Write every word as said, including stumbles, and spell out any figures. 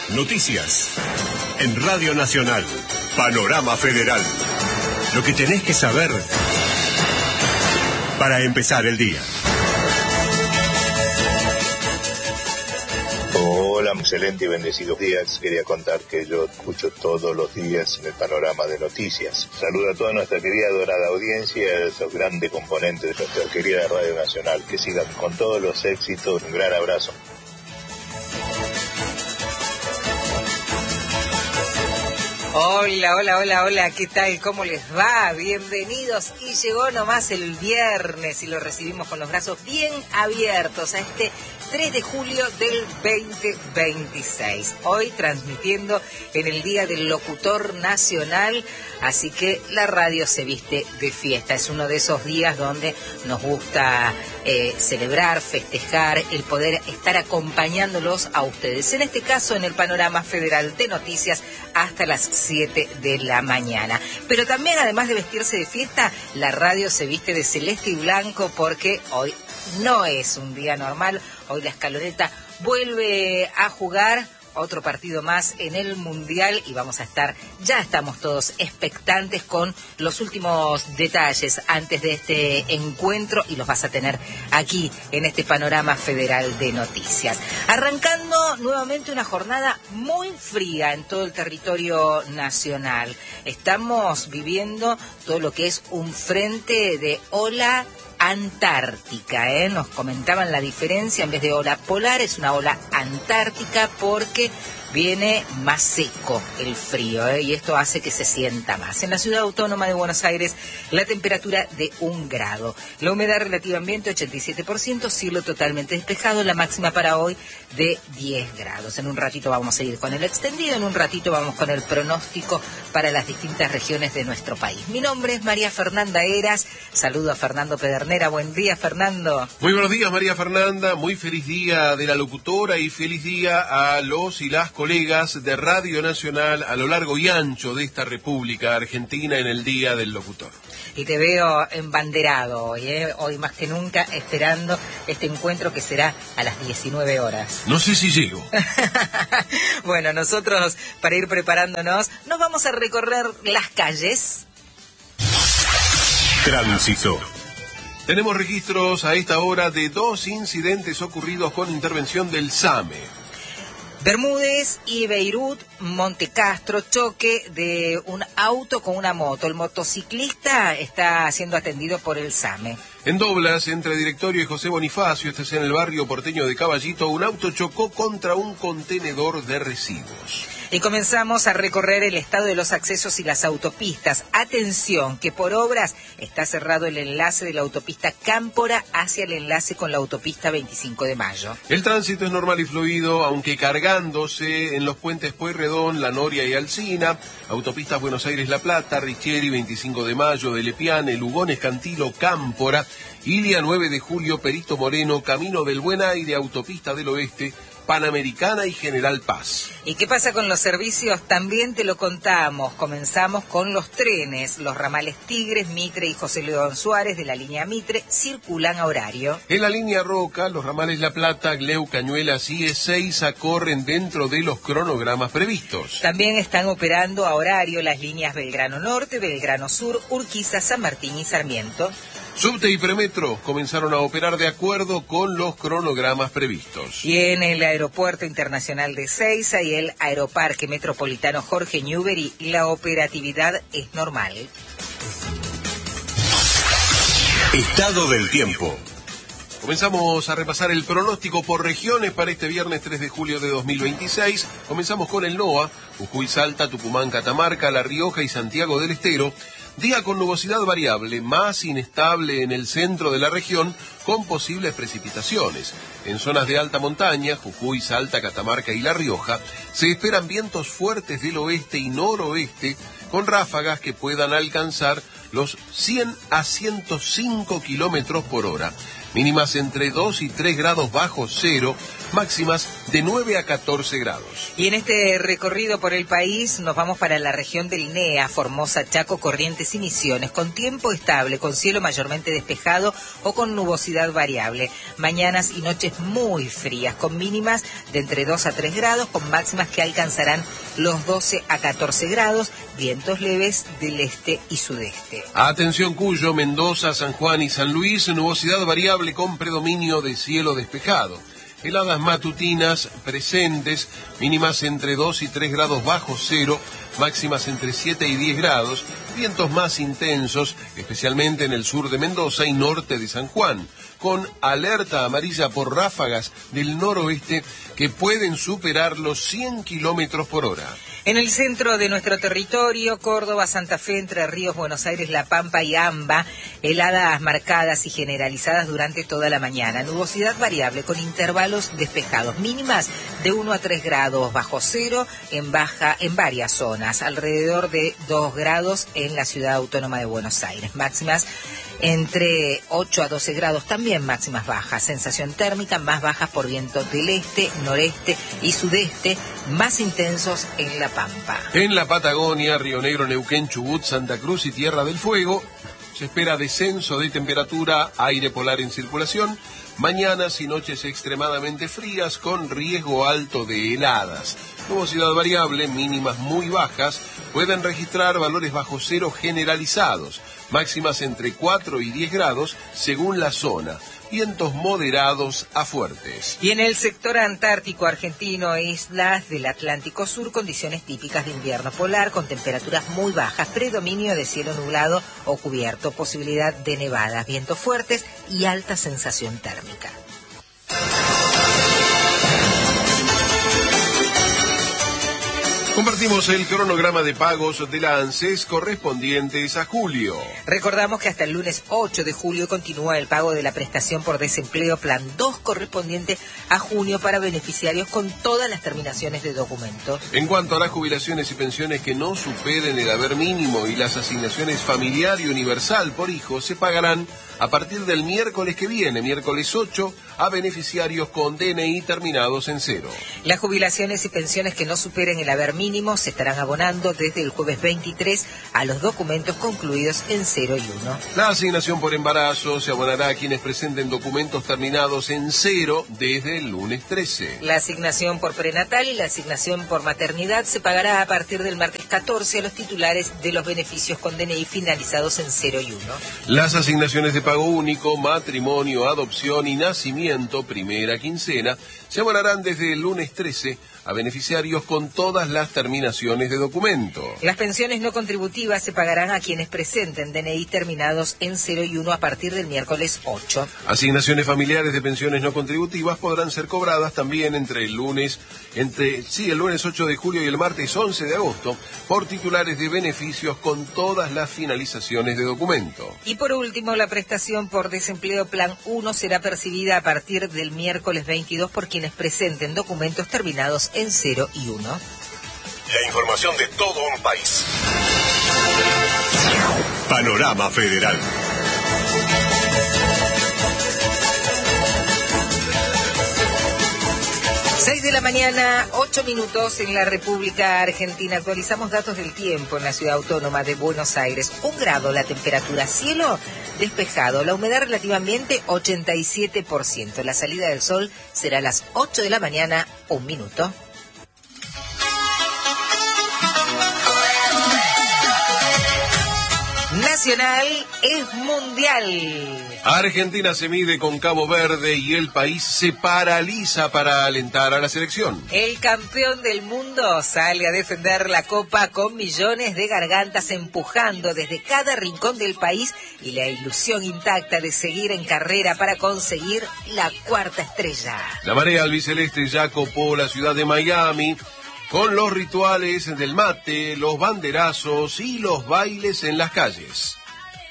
Noticias. En Radio Nacional. Panorama Federal. Lo que tenés que saber para empezar el día. Hola, excelente y bendecidos días. Quería contar que yo escucho todos los días en el Panorama de Noticias. Saludo a toda nuestra querida dorada audiencia y a esos grandes componentes de nuestra querida Radio Nacional. Que sigan con todos los éxitos. Un gran abrazo. Hola, hola, hola, hola, ¿qué tal? ¿Cómo les va? Bienvenidos. Y llegó nomás el viernes y lo recibimos con los brazos bien abiertos a este tres de julio del veinte veintiséis. Hoy transmitiendo en el Día del Locutor Nacional, así que la radio se viste de fiesta. Es uno de esos días donde nos gusta eh, celebrar, festejar, el poder estar acompañándolos a ustedes. En este caso, en el Panorama Federal de Noticias, hasta las siete de la mañana. Pero también, además de vestirse de fiesta, la radio se viste de celeste y blanco porque hoy no es un día normal. Hoy la Escaloneta vuelve a jugar otro partido más en el Mundial y vamos a estar, ya estamos todos expectantes con los últimos detalles antes de este encuentro y los vas a tener aquí en este Panorama Federal de Noticias. Arrancando nuevamente una jornada muy fría en todo el territorio nacional. Estamos viviendo todo lo que es un frente de ola antártica, ¿eh? Nos comentaban la diferencia, en vez de ola polar es una ola antártica porque viene más seco el frío, ¿eh? Y esto hace que se sienta más. En la ciudad autónoma de Buenos Aires, la temperatura de un grado. La humedad relativa ambiente ochenta y siete por ciento, cielo totalmente despejado, la máxima para hoy de diez grados. En un ratito vamos a ir con el extendido, en un ratito vamos con el pronóstico para las distintas regiones de nuestro país. Mi nombre es María Fernanda Heras, saludo a Fernando Pedernera. Buen día, Fernando. Muy buenos días, María Fernanda, muy feliz día de la locutora y feliz día a los y las colegas de Radio Nacional a lo largo y ancho de esta República Argentina en el Día del Locutor. Y te veo embanderado hoy, ¿eh? Hoy más que nunca esperando este encuentro que será a las diecinueve horas. No sé si llego. Bueno, nosotros para ir preparándonos nos vamos a recorrer las calles. Tránsito. Tenemos registros a esta hora de dos incidentes ocurridos con intervención del SAME. Bermúdez y Beirut, Montecastro, choque de un auto con una moto. El motociclista está siendo atendido por el SAME. En Doblas, entre Directorio y José Bonifacio, este es en el barrio porteño de Caballito, un auto chocó contra un contenedor de residuos. Y comenzamos a recorrer el estado de los accesos y las autopistas. Atención, que por obras está cerrado el enlace de la autopista Cámpora hacia el enlace con la autopista veinticinco de mayo. El tránsito es normal y fluido, aunque cargándose en los puentes Pueyrredón, La Noria y Alsina, autopistas Buenos Aires-La Plata, Richieri, veinticinco de mayo, de Lepiane, Lugones, Cantilo, Cámpora, Ilia nueve de julio, Perito Moreno, Camino del Buen Aire, Autopista del Oeste, Panamericana y General Paz. ¿Y qué pasa con los servicios? También te lo contamos. Comenzamos con los trenes. Los ramales Tigres, Mitre y José León Suárez de la línea Mitre circulan a horario. En la línea Roca, los ramales La Plata, Gleu, Cañuelas y Ezeiza corren dentro de los cronogramas previstos. También están operando a horario las líneas Belgrano Norte, Belgrano Sur, Urquiza, San Martín y Sarmiento. Subte y Premetro comenzaron a operar de acuerdo con los cronogramas previstos. Y en el Aeropuerto Internacional de Ezeiza y el Aeroparque Metropolitano Jorge Newbery, la operatividad es normal. Estado del tiempo. Comenzamos a repasar el pronóstico por regiones para este viernes tres de julio de dos mil veintiséis. Comenzamos con el NOA, Jujuy, Salta, Tucumán, Catamarca, La Rioja y Santiago del Estero. Día con nubosidad variable, más inestable en el centro de la región, con posibles precipitaciones. En zonas de alta montaña, Jujuy, Salta, Catamarca y La Rioja, se esperan vientos fuertes del oeste y noroeste, con ráfagas que puedan alcanzar los cien a ciento cinco kilómetros por hora. Mínimas entre dos y tres grados bajo cero, máximas de nueve a catorce grados. Y en este recorrido por el país nos vamos para la región del N E A, Formosa, Chaco, Corrientes y Misiones, con tiempo estable, con cielo mayormente despejado o con nubosidad variable. Mañanas y noches muy frías, con mínimas de entre dos a tres grados, con máximas que alcanzarán los doce a catorce grados, vientos leves del este y sudeste. Atención Cuyo, Mendoza, San Juan y San Luis, nubosidad variable con predominio de cielo despejado. Heladas matutinas presentes, mínimas entre dos y tres grados bajo cero, máximas entre siete y diez grados, vientos más intensos, especialmente en el sur de Mendoza y norte de San Juan, con alerta amarilla por ráfagas del noroeste que pueden superar los cien kilómetros por hora. En el centro de nuestro territorio, Córdoba, Santa Fe, Entre Ríos, Buenos Aires, La Pampa y AMBA, heladas marcadas y generalizadas durante toda la mañana. Nubosidad variable con intervalos despejados, mínimas de uno a tres grados bajo cero en baja en varias zonas, alrededor de dos grados en la ciudad autónoma de Buenos Aires. Máximas entre ocho a doce grados, también máximas bajas. Sensación térmica más bajas por vientos del este, noreste y sudeste, más intensos en La Pampa. En la Patagonia, Río Negro, Neuquén, Chubut, Santa Cruz y Tierra del Fuego, se espera descenso de temperatura, aire polar en circulación, mañanas y noches extremadamente frías con riesgo alto de heladas. Nubosidad variable, mínimas muy bajas, pueden registrar valores bajo cero generalizados, máximas entre cuatro y diez grados según la zona. Vientos moderados a fuertes. Y en el sector antártico argentino, islas del Atlántico Sur, condiciones típicas de invierno polar con temperaturas muy bajas, predominio de cielo nublado o cubierto, posibilidad de nevadas, vientos fuertes y alta sensación térmica. Compartimos el cronograma de pagos de la ANSES correspondientes a julio. Recordamos que hasta el lunes ocho de julio continúa el pago de la prestación por desempleo Plan dos correspondiente a junio para beneficiarios con todas las terminaciones de documentos. En cuanto a las jubilaciones y pensiones que no superen el haber mínimo y las asignaciones familiar y universal por hijo, se pagarán a partir del miércoles que viene, miércoles ocho, a beneficiarios con D N I terminados en cero. Las jubilaciones y pensiones que no superen el haber mínimo se estarán abonando desde el jueves veintitrés a los documentos concluidos en cero y uno. La asignación por embarazo se abonará a quienes presenten documentos terminados en cero desde el lunes trece. La asignación por prenatal y la asignación por maternidad se pagará a partir del martes catorce a los titulares de los beneficios con D N I finalizados en cero y uno. Las asignaciones de pago único, matrimonio, adopción y nacimiento, primera quincena, se abonarán desde el lunes trece a beneficiarios con todas las terminaciones de documento. Las pensiones no contributivas se pagarán a quienes presenten D N I terminados en cero y uno a partir del miércoles ocho. Asignaciones familiares de pensiones no contributivas podrán ser cobradas también entre el lunes, entre sí, el lunes ocho de julio y el martes once de agosto por titulares de beneficios con todas las finalizaciones de documento. Y por último, la prestación por desempleo Plan uno será percibida a partir del miércoles veintidós por quienes presenten documentos terminados en cero y uno. La información de todo un país. Panorama Federal. seis de la mañana, ocho minutos en la República Argentina. Actualizamos datos del tiempo en la ciudad autónoma de Buenos Aires. Un grado la temperatura, cielo despejado, la humedad relativamente ochenta y siete por ciento. La salida del sol será a las ocho de la mañana, un minuto. Nacional es mundial. Argentina se mide con Cabo Verde y el país se paraliza para alentar a la selección. El campeón del mundo sale a defender la copa con millones de gargantas empujando desde cada rincón del país y la ilusión intacta de seguir en carrera para conseguir la cuarta estrella. La marea albiceleste ya copó la ciudad de Miami con los rituales del mate, los banderazos y los bailes en las calles.